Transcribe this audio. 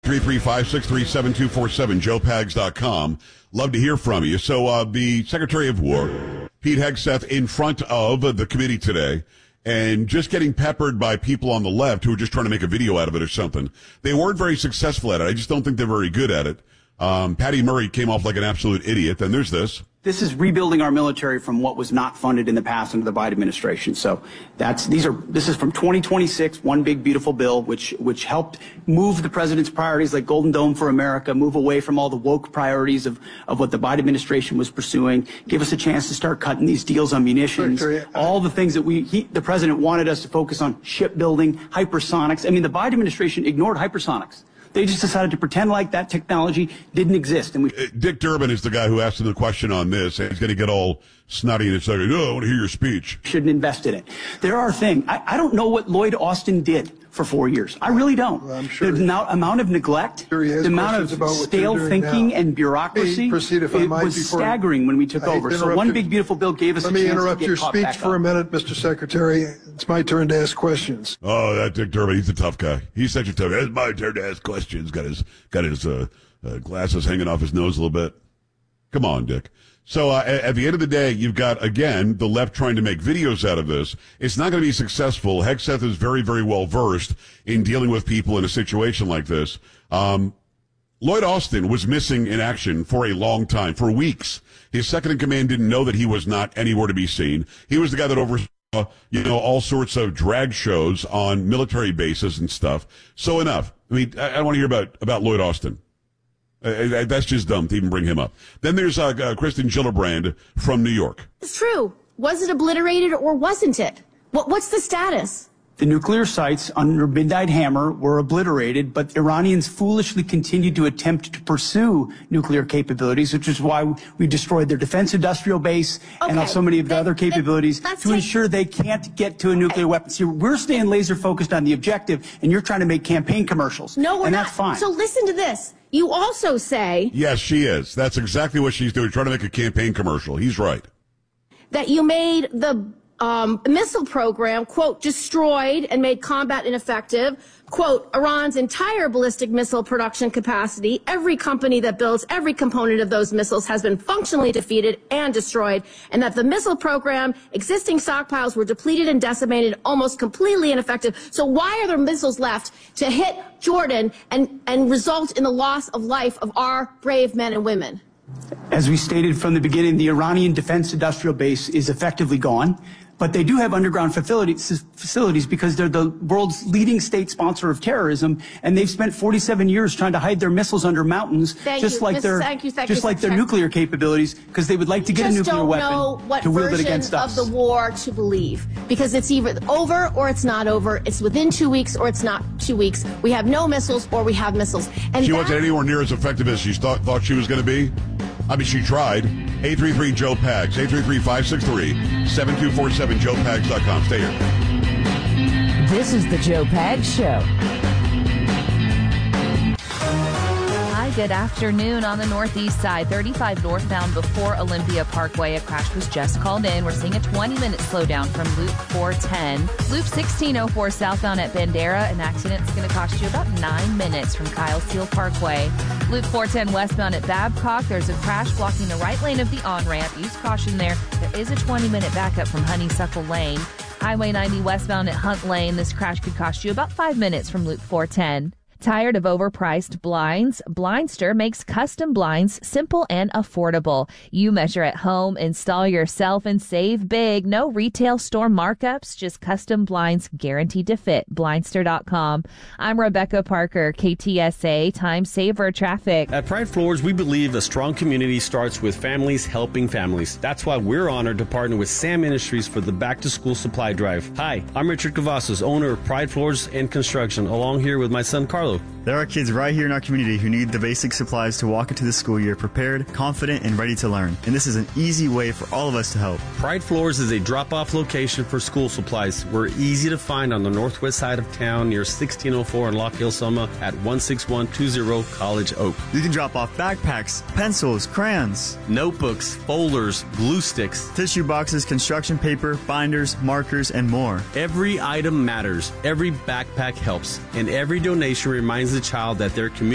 833-563-7247, joepags.com. Love to hear from you. So the Secretary of War, Pete Hegseth, in front of the committee today, and just getting peppered by people on the left who are just trying to make a video out of it or something. They weren't very successful at it. I just don't think they're very good at it. Patty Murray came off like an absolute idiot. Then there's this. This is rebuilding our military from what was not funded in the past under the Biden administration. So this is from 2026, one big beautiful bill, which helped move the president's priorities like Golden Dome for America, move away from all the woke priorities of what the Biden administration was pursuing, give us a chance to start cutting these deals on munitions, all the things that the president wanted us to focus on: shipbuilding, hypersonics. I mean, the Biden administration ignored hypersonics. They just decided to pretend like that technology didn't exist. And Dick Durbin is the guy who asked him the question on this, and he's going to get all snotty and say, "Oh, I want to hear your speech." Shouldn't invest in it. There are things. I don't know what Lloyd Austin did for 4 years. I really don't. Well, I'm sure the amount of neglect, the amount of stale thinking and bureaucracy, proceed if I might, it was staggering when we took over. So one big beautiful bill gave us a chance to get caught back up. Let me interrupt your speech for a minute, Mr. Secretary. It's my turn to ask questions. Oh, that Dick Durbin, he's a tough guy. He's such a tough guy. It's my turn to ask questions. Got his glasses hanging off his nose a little bit. Come on, Dick. So at the end of the day, you've got, again, the left trying to make videos out of this. It's not going to be successful. Hegseth is very, very well versed in dealing with people in a situation like this. Lloyd Austin was missing in action for a long time, for weeks. His second in command didn't know that he was not anywhere to be seen. He was the guy that oversaw, all sorts of drag shows on military bases and stuff. So enough. I mean, I don't want to hear about Lloyd Austin. That's just dumb to even bring him up. Then there's Kristen Gillibrand from New York. It's true. Was it obliterated or wasn't it? What's the status? The nuclear sites under Midnight Hammer were obliterated, but Iranians foolishly continued to attempt to pursue nuclear capabilities, which is why we destroyed their defense industrial base and so many of the other capabilities to ensure they can't get to a nuclear weapon. See, we're staying laser focused on the objective, and you're trying to make campaign commercials. No, we're not. That's fine. So listen to this. You also say... Yes, she is. That's exactly what she's doing, trying to make a campaign commercial. He's right. That you made the missile program, quote, destroyed and made combat ineffective, quote, Iran's entire ballistic missile production capacity, every company that builds every component of those missiles has been functionally defeated and destroyed, and that the missile program, existing stockpiles were depleted and decimated, almost completely ineffective. So why are there missiles left to hit Jordan and result in the loss of life of our brave men and women? As we stated from the beginning, the Iranian defense industrial base is effectively gone. But they do have underground facilities because they're the world's leading state sponsor of terrorism, and they've spent 47 years trying to hide their missiles under mountains, just like their nuclear capabilities, because they would like to get a nuclear weapon to wield it against us. Just don't know what version of the war to believe, because it's either over or it's not over. It's within 2 weeks or it's not 2 weeks. We have no missiles or we have missiles. And she wasn't anywhere near as effective as she thought she was going to be. I mean, she tried. 833-JOE-PAGS, 833-563-7247, joepags.com. Stay here. This is the Joe Pags Show. Hi, good afternoon. On the northeast side, 35 northbound before Olympia Parkway, a crash was just called in. We're seeing a 20-minute slowdown from Loop 410. Loop 1604 southbound at Bandera, an accident's going to cost you about 9 minutes from Kyle Steele Parkway. Loop 410 westbound at Babcock, there's a crash blocking the right lane of the on-ramp. Use caution there. There is a 20-minute backup from Honeysuckle Lane. Highway 90 westbound at Hunt Lane, this crash could cost you about 5 minutes from Loop 410. Tired of overpriced blinds? Blindster makes custom blinds simple and affordable. You measure at home, install yourself, and save big. No retail store markups, just custom blinds guaranteed to fit. Blindster.com. I'm Rebecca Parker, KTSA Time Saver Traffic. At Pride Floors, we believe a strong community starts with families helping families. That's why we're honored to partner with Sam Industries for the Back to School Supply Drive. Hi, I'm Richard Cavazos, owner of Pride Floors and Construction, along here with my son Carlos. There are kids right here in our community who need the basic supplies to walk into the school year prepared, confident, and ready to learn. And this is an easy way for all of us to help. Pride Floors is a drop-off location for school supplies. We're easy to find on the northwest side of town near 1604 in Lock Hill, Selma at 16120 College Oak. You can drop off backpacks, pencils, crayons, notebooks, folders, glue sticks, tissue boxes, construction paper, binders, markers, and more. Every item matters. Every backpack helps. And every donation reminds the child that their community